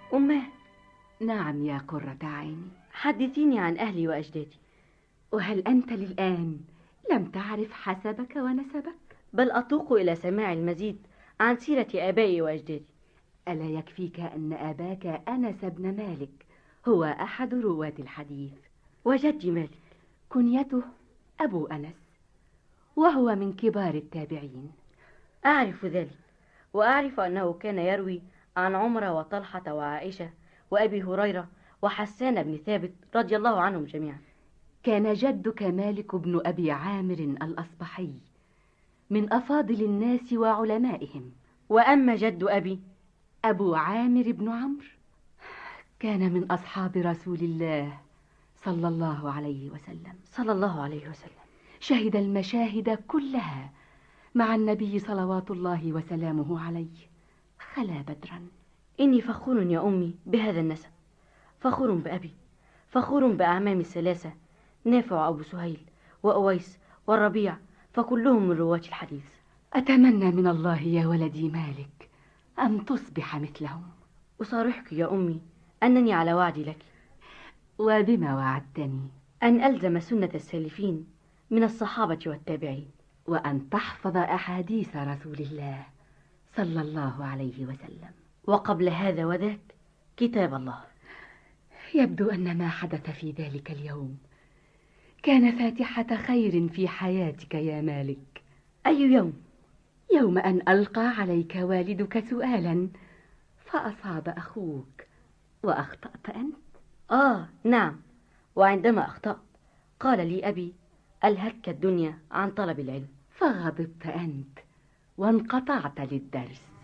أماه. نعم يا قرة عيني. حدثيني عن أهلي وأجدادي. وهل أنت للآن لم تعرف حسبك ونسبك؟ بل أتوق إلى سماع المزيد عن سيرة آبائي وأجدادي. ألا يكفيك أن أباك أنس بن مالك هو أحد رواة الحديث؟ وجدي مالك كنيته أبو أنس، وهو من كبار التابعين. أعرف ذلك، وأعرف أنه كان يروي عن عمر وطلحة وعائشة وأبي هريرة وحسان بن ثابت رضي الله عنهم جميعا. كان جدك مالك بن أبي عامر الأصبحي من أفاضل الناس وعلمائهم. وأما جد أبي أبو عامر بن عمرو كان من أصحاب رسول الله صلى الله عليه وسلم. صلى الله عليه وسلم. شهد المشاهد كلها مع النبي صلوات الله وسلامه عليه، خلا بدرا. إني فخور يا أمي بهذا النسب، فخور بأبي، فخور بأعمامي الثلاثة، نافع أبو سهيل وأويس والربيع، فكلهم من رواة الحديث. أتمنى من الله يا ولدي مالك أن تصبح مثلهم. أصارحك يا أمي أنني على وعدي لك. وبما وعدتني؟ أن ألزم سنة السالفين من الصحابة والتابعين، وأن تحفظ أحاديث رسول الله صلى الله عليه وسلم، وقبل هذا وذاك كتاب الله. يبدو أن ما حدث في ذلك اليوم كان فاتحة خير في حياتك يا مالك. أي يوم؟ يوم أن ألقى عليك والدك سؤالا فأصاب أخوك وأخطأت أنت. نعم، وعندما أخطأت قال لي أبي: ألهتك الدنيا عن طلب العلم. فغضبت أنت وانقطعت للدرس.